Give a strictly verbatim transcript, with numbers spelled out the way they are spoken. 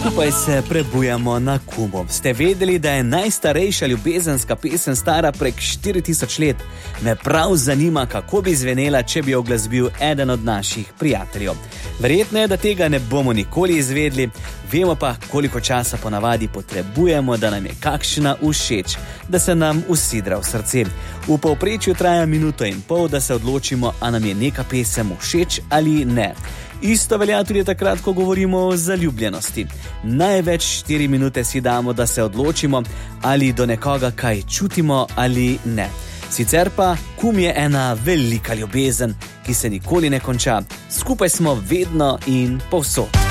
Skupaj se prebujamo na Kumu. Ste vedeli, da je najstarejša ljubezenska pesem stara prek štiri tisoč let? Me prav zanima, kako bi zvenela, če bi jo uglasbil eden od naših prijateljev. Verjetno je, da tega ne bomo nikoli izvedli, vemo pa, koliko časa ponavadi potrebujemo, da nam je kakšna všeč, da se nam usidra v srce. V povprečju traja minuto in pol, da se odločimo, a nam je neka pesem všeč ali ne. Isto velja tudi takrat, ko govorimo o zaljubljenosti. Največ štiri minute si damo, da se odločimo, ali do nekoga kaj čutimo ali ne. Sicer pa kum je ena velika ljubezen, ki se nikoli ne konča. Skupaj smo vedno in povsod.